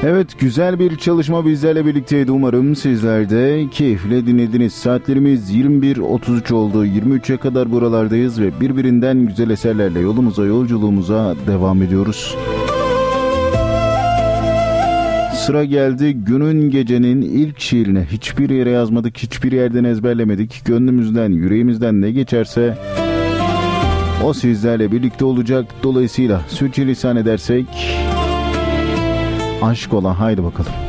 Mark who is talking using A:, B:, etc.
A: Evet, güzel bir çalışma bizlerle birlikteydi. Umarım sizler de keyifle dinlediniz. Saatlerimiz 21.33 oldu. 23'e kadar buralardayız ve birbirinden güzel eserlerle yolculuğumuza devam ediyoruz. Sıra geldi günün gecenin ilk şiirine. Hiçbir yere yazmadık, hiçbir yerden ezberlemedik. Gönlümüzden, yüreğimizden ne geçerse o sizlerle birlikte olacak. Dolayısıyla sürçülisan edersek aşk ola, haydi bakalım.